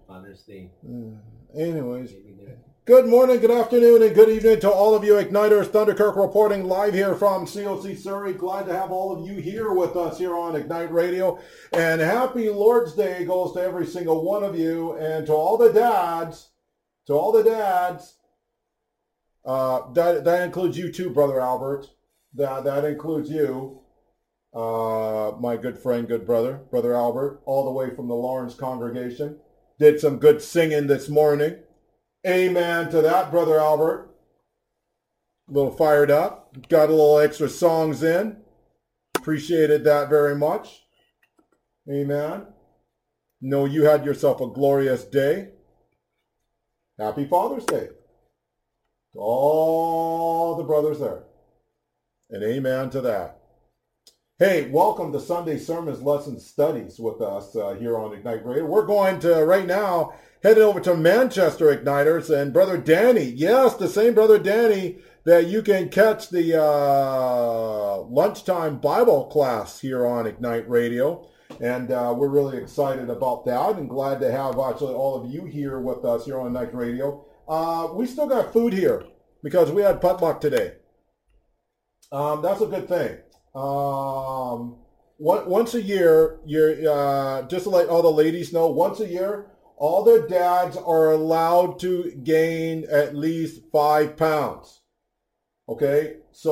Father's Day. Anyways, good morning, good afternoon, and good evening to all of you Igniters. Thunderkirk reporting live here from COC Surrey. Glad to have all of you here with us here on Ignite Radio. And happy Lord's Day goes to every single one of you, and to all the dads, that includes you too, Brother Albert. That includes you, my good friend, good brother, Brother Albert, all the way from the Lawrence congregation. Did some good singing this morning. Amen to that, Brother Albert. A little fired up. Got a little extra songs in. Appreciated that very much. Amen. Know you had yourself a glorious day. Happy Father's Day to all the brothers there. And amen to that. Hey, welcome to Sunday Sermons Lesson Studies with us here on Ignite Radio. We're going to, right now, head over to Manchester Igniters and Brother Danny. Yes, the same Brother Danny that you can catch the lunchtime Bible class here on Ignite Radio. And we're really excited about that and glad to have actually all of you here with us here on Ignite Radio. We still got food here because we had potluck today. That's a good thing. Once a year, you're just to let all the ladies know, once a year, all the dads are allowed to gain at least 5 pounds. Okay, so